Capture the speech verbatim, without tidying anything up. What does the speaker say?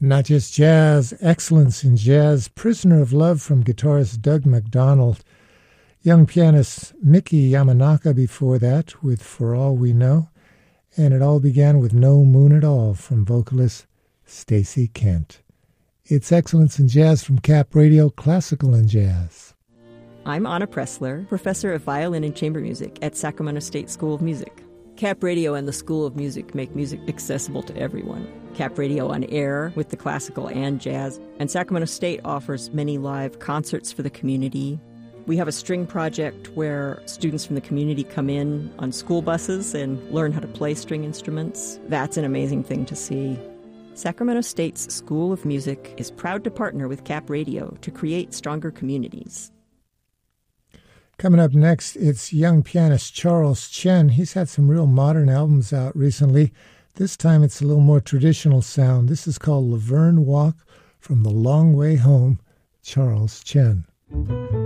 Not just jazz, excellence in jazz. Prisoner of Love from guitarist Doug McDonald. Young pianist Mickey Yamanaka before that with For All We Know. And it all began with No Moon at All from vocalist Stacey Kent. It's Excellence in Jazz from Cap Radio, Classical and Jazz. I'm Anna Pressler, professor of violin and chamber music at Sacramento State School of Music. Cap Radio and the School of Music make music accessible to everyone. Cap Radio on air with the classical and jazz, and Sacramento State offers many live concerts for the community. We have a string project where students from the community come in on school buses and learn how to play string instruments. That's an amazing thing to see. Sacramento State's School of Music is proud to partner with Cap Radio to create stronger communities. Coming up next, it's young pianist Charles Chen. He's had some real modern albums out recently. This time it's a little more traditional sound. This is called Laverne Walk from the Long Way Home, Charles Chen.